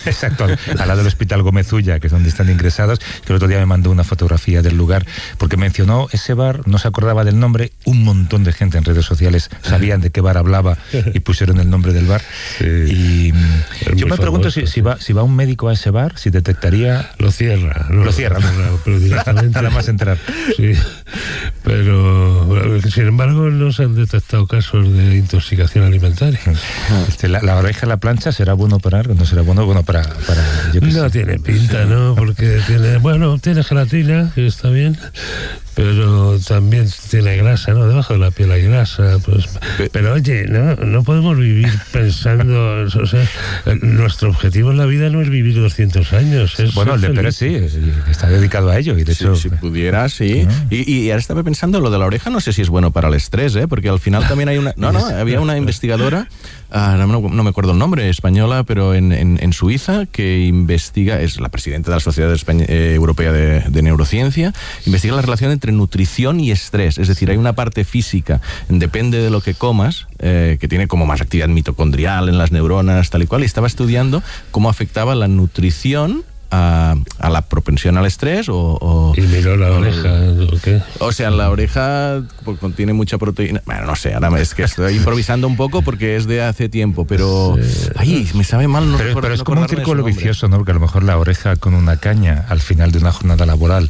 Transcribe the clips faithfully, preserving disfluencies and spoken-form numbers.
Exacto, al lado del Hospital Gómez Ulla, que es donde están ingresados, que el otro día me mandó una fotografía del lugar, porque mencionó ese bar, no se acordaba del nombre, un montón de gente en redes sociales sabían de qué bar hablaba y pusieron el nombre del bar. Sí, y yo me pregunto famoso, si, si, va, si va un médico a ese bar, si detectaría... Lo cierra. Lo, lo cierra, no, pero directamente... Nada más entrar. Sí, pero sin embargo no se han detectado casos de intoxicación alimentaria. Este, la, la oreja a la plancha, ¿será bueno operar? ¿No será bueno? Bueno, para... para yo que no sé. Tiene pinta, ¿no? Porque tiene... Bueno, tiene gelatina, que está bien, pero también tiene grasa, ¿no? Debajo de la piel hay grasa, pues... Pero oye, no, no podemos vivir pensando... O sea, nuestro objetivo en la vida no es vivir doscientos años. Es bueno, el de Pérez sí, está dedicado a ello. Y de sí, hecho, si pudiera, sí. ¿No? Y, y ahora estaba pensando, lo de la oreja, no sé si es bueno para el estrés, ¿eh? Porque al final también hay una... No, no, había una investigadora, uh, no, no me acuerdo el nombre, española, pero en, en, en Suiza, que investiga, es la presidenta de la Sociedad Españ- eh, Europea de, de Neurociencia, investiga la relación entre nutrición y estrés. Es decir, hay una parte física, depende de lo que comas, eh, que tiene como más actividad mitocondrial en las neuronas, tal y cual, y estaba estudiando cómo afectaba la nutrición A, a la propensión al estrés o... o y miró la o, oreja, ¿o qué? O sea, la oreja pues, contiene mucha proteína... Bueno, no sé, ahora es que estoy improvisando un poco porque es de hace tiempo, pero... Sí. Ay, me sabe mal no Pero, recuerdo, pero es no como un círculo vicioso, ¿no? Porque a lo mejor la oreja con una caña al final de una jornada laboral,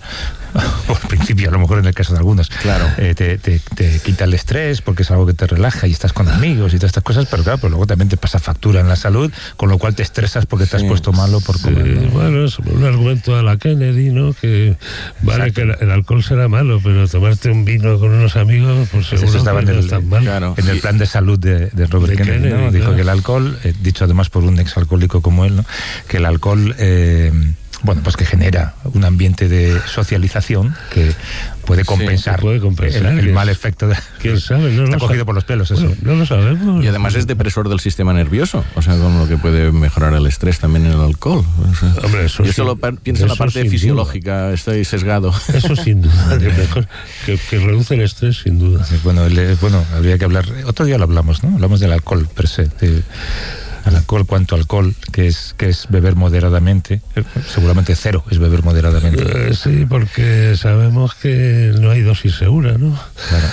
o al principio, a lo mejor en el caso de algunos, claro. eh, te, te, te quita el estrés porque es algo que te relaja y estás con amigos y todas estas cosas, pero claro, pues luego también te pasa factura en la salud, con lo cual te estresas porque te sí. has puesto malo por comer. Sí, ¿no? Bueno, es un argumento a la Kennedy, ¿no? Que vale Exacto. que el, el alcohol será malo, pero tomarte un vino con unos amigos, pues seguro eso estaba que en el, no es tan malo. Claro. En el plan de salud de, de Robert de Kennedy, Kennedy, ¿no? Dijo claro. que el alcohol, eh, dicho además por un exalcohólico como él, ¿no? Que el alcohol... Eh, bueno, pues que genera un ambiente de socialización que puede compensar, sí, puede compensar el, el mal efecto de... ¿Quién sabe? No está lo cogido sabe. por los pelos, bueno, eso. No lo sabemos. Y además es depresor del sistema nervioso, o sea, con lo que puede mejorar el estrés también en el alcohol. O sea, Hombre, eso yo sí, solo pienso en la parte fisiológica, duda. Estoy sesgado. Eso sin duda, que, mejor, que, que reduce el estrés sin duda. Bueno, el, bueno, habría que hablar, otro día lo hablamos, ¿no? Hablamos del alcohol per se, de, al alcohol, cuánto alcohol, que es que es beber moderadamente, seguramente cero es beber moderadamente. Eh, sí, porque sabemos que no hay dosis segura, ¿no? Claro.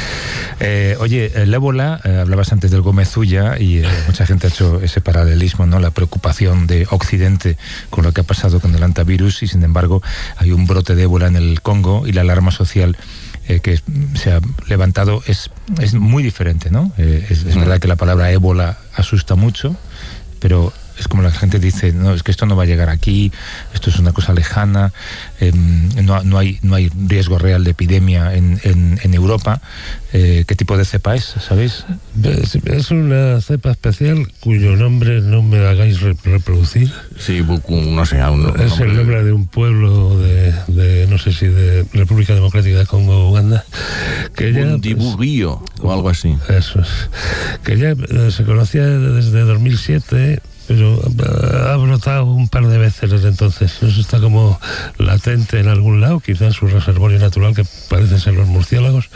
Eh, oye, el ébola, eh, hablabas antes del Gómez Ulla y eh, mucha gente ha hecho ese paralelismo, ¿no? La preocupación de Occidente con lo que ha pasado con el antivirus y sin embargo hay un brote de ébola en el Congo y la alarma social Eh, que se ha levantado es, es muy diferente, ¿no? Eh, es, es verdad que la palabra ébola asusta mucho, pero es como la gente dice, no, es que esto no va a llegar aquí, esto es una cosa lejana, eh, no, no, hay, no hay riesgo real de epidemia en, en, en Europa. Eh, ¿Qué tipo de cepa es, sabéis? Es, es una cepa especial cuyo nombre no me hagáis reproducir. Sí, no sé. Un, un es nombre. El nombre de un pueblo de, de, no sé si de República Democrática de Congo, Uganda. Que ya, un dibuguillo pues, o algo así. Eso es. Que ya eh, se conocía desde dos mil siete... pero ha brotado un par de veces desde entonces. Eso está como latente en algún lado, quizás su reservorio natural, que parecen ser los murciélagos,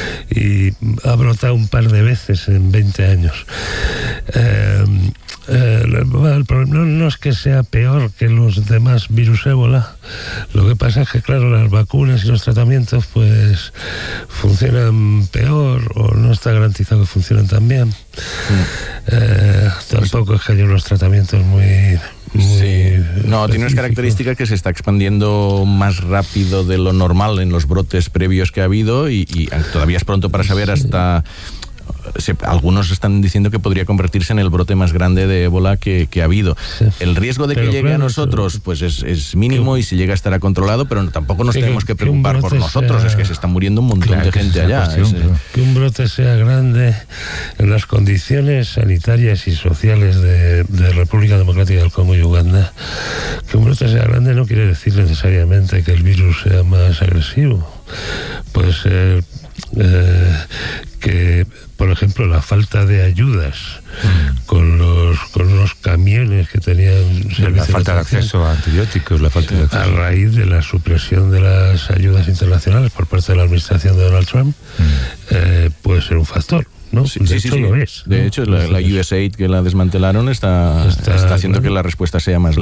y ha brotado un par de veces en veinte años. Eh, eh, el problema no, no es que sea peor que los demás virus ébola, lo que pasa es que, claro, las vacunas y los tratamientos pues funcionan peor o no está garantizado que funcionen tan bien. Mm. Eh, tampoco es que haya unos tratamientos muy... Muy sí, no, tiene unas específico. características que se está expandiendo más rápido de lo normal en los brotes previos que ha habido y, y todavía es pronto para saber hasta... Se, algunos están diciendo que podría convertirse en el brote más grande de ébola que, que ha habido. Sí. El riesgo de que pero llegue claro, a nosotros pues es, es mínimo que, y si llega estará controlado, pero tampoco nos que, tenemos que preocupar que por nosotros, sea, es que se está muriendo un montón claro, de gente allá. Cuestión, es, que un brote sea grande en las condiciones sanitarias y sociales de, de República Democrática del Congo y Uganda, que un brote sea grande no quiere decir necesariamente que el virus sea más agresivo. Puede ser eh, que, por ejemplo, la falta de ayudas mm. con los con los camiones que tenían la falta de acceso a antibióticos, la falta de acceso. A raíz de la supresión de las ayudas internacionales por parte de la administración de Donald Trump, mm. eh, puede ser un factor. ¿no? Sí, de sí, hecho sí, lo sí. es. De ¿no? hecho, la, la U S A I D que la desmantelaron está, Está- está haciendo que la respuesta sea más